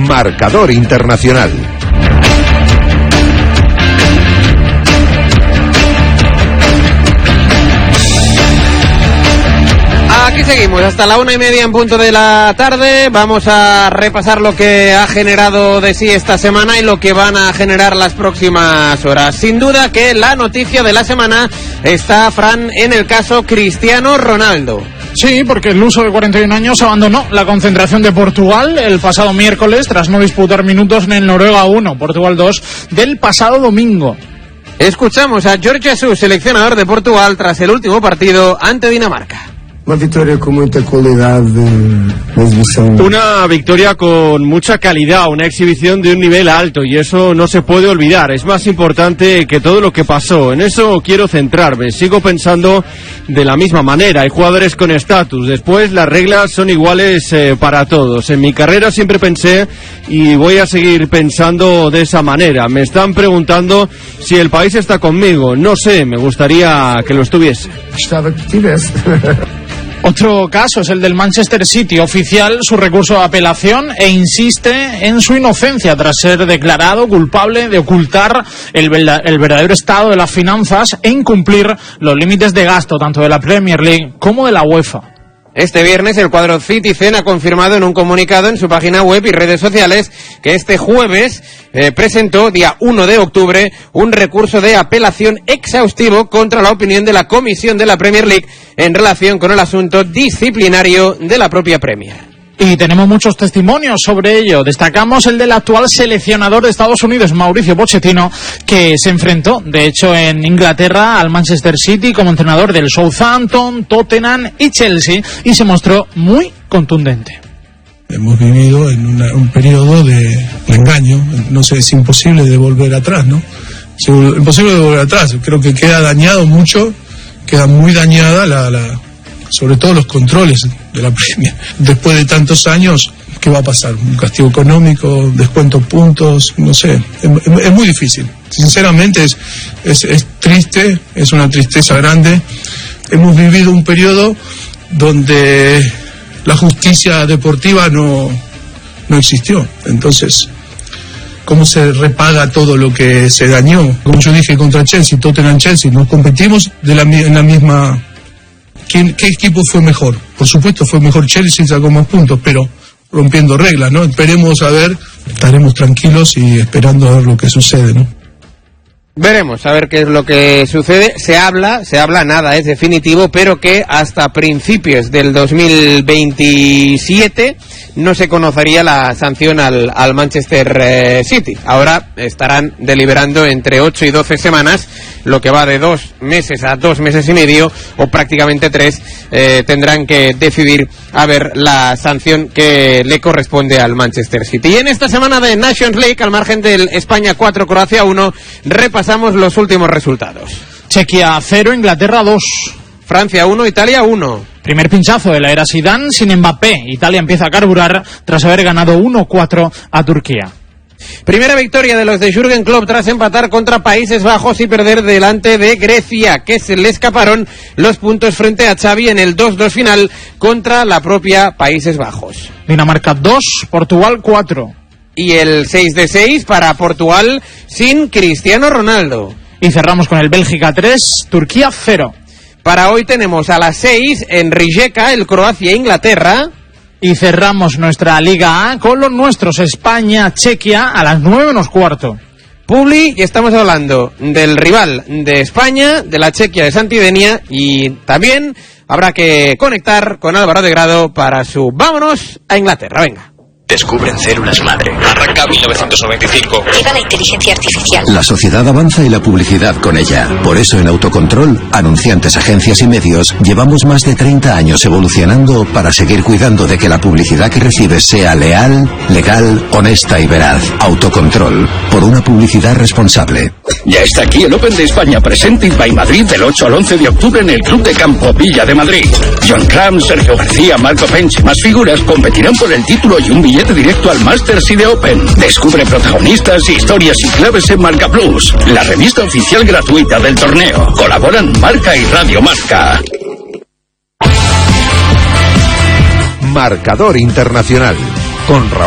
Marcador Internacional. Aquí seguimos hasta la 1:30 en punto de la tarde. Vamos a repasar lo que ha generado de sí esta semana y lo que van a generar las próximas horas. Sin duda que la noticia de la semana está, Fran, en el caso Cristiano Ronaldo. Sí, porque el luso de 41 años abandonó la concentración de Portugal el pasado miércoles tras no disputar minutos en el Noruega 1, Portugal 2 del pasado domingo. Escuchamos a Jorge Jesus, seleccionador de Portugal, tras el último partido ante Dinamarca. Una victoria con mucha calidad de exhibición. Una victoria con mucha calidad, una exhibición de un nivel alto, y eso no se puede olvidar. Es más importante que todo lo que pasó. En eso quiero centrarme. Sigo pensando de la misma manera. Hay jugadores con estatus. Después las reglas son iguales para todos. En mi carrera siempre pensé y voy a seguir pensando de esa manera. Me están preguntando si el país está conmigo. No sé, me gustaría que lo estuviese. Otro caso es el del Manchester City. Oficial su recurso de apelación e insiste en su inocencia tras ser declarado culpable de ocultar el verdadero estado de las finanzas e incumplir los límites de gasto tanto de la Premier League como de la UEFA. Este viernes el cuadro Citizen ha confirmado en un comunicado en su página web y redes sociales que este jueves presentó, día 1 de octubre, un recurso de apelación exhaustivo contra la opinión de la Comisión de la Premier League en relación con el asunto disciplinario de la propia Premier. Y tenemos muchos testimonios sobre ello. Destacamos el del actual seleccionador de Estados Unidos, Mauricio Pochettino, que se enfrentó, de hecho, en Inglaterra al Manchester City como entrenador del Southampton, Tottenham y Chelsea, y se mostró muy contundente. Hemos vivido en un periodo de engaño. No sé, es imposible de volver atrás, ¿no? Es imposible de volver atrás. Creo que queda dañado mucho, queda muy dañada sobre todo los controles de la Premier. Después de tantos años, ¿qué va a pasar? ¿Un castigo económico? ¿Descuento puntos? No sé, es muy difícil. Sinceramente es triste, es una tristeza grande. Hemos vivido un periodo donde la justicia deportiva no existió. Entonces, ¿cómo se repaga todo lo que se dañó? Como yo dije contra Chelsea, Tottenham Chelsea, nos competimos en la misma... ¿Qué equipo fue mejor? Por supuesto fue mejor Chelsea, sacó más puntos, pero rompiendo reglas, ¿no? Esperemos a ver, estaremos tranquilos y esperando a ver lo que sucede, ¿no? Veremos a ver qué es lo que sucede. Se habla, nada es definitivo, pero que hasta principios del 2027 no se conocería la sanción al Manchester City. Ahora estarán deliberando entre 8 y 12 semanas, lo que va de 2 meses a 2 meses y medio, o prácticamente 3, tendrán que decidir a ver la sanción que le corresponde al Manchester City. Y en esta semana de Nations League, al margen del España 4, Croacia 1, repasamos los últimos resultados. Chequia 0, Inglaterra 2. Francia 1, Italia 1. Primer pinchazo de la era Zidane sin Mbappé. Italia empieza a carburar tras haber ganado 1-4 a Turquía. Primera victoria de los de Jürgen Klopp tras empatar contra Países Bajos y perder delante de Grecia, que se le escaparon los puntos frente a Xavi en el 2-2 final contra la propia Países Bajos. Dinamarca 2, Portugal 4. Y el 6-6 para Portugal sin Cristiano Ronaldo. Y cerramos con el Bélgica 3, Turquía 0. Para hoy tenemos a las 6 en Rijeka, el Croacia-Inglaterra. Y cerramos nuestra Liga A con los nuestros, España-Chequia, a las 9:15. Publi, y estamos hablando del rival de España, de la Chequia de Santidenia, y también habrá que conectar con Álvaro de Grado para su Vámonos a Inglaterra. Venga. Descubren células madre. Arranca 1995. Llega la inteligencia artificial. La sociedad avanza y la publicidad con ella. Por eso en Autocontrol, anunciantes, agencias y medios, llevamos más de 30 años evolucionando para seguir cuidando de que la publicidad que recibes sea leal, legal, honesta y veraz. Autocontrol, por una publicidad responsable. Ya está aquí el Open de España Presented by Madrid del 8 al 11 de octubre en el Club de Campo Villa de Madrid. John Cram, Sergio García, Marco Pench y más figuras competirán por el título y un billete directo al Masters y de Open. Descubre protagonistas, historias y claves en Marca Plus, la revista oficial gratuita del torneo. Colaboran Marca y Radio Marca. Marcador Internacional con Raúl